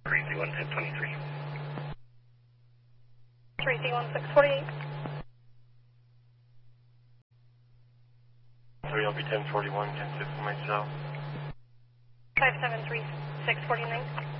331 1023. 331 648. 3LB 1041, 1050 myself. 573 649.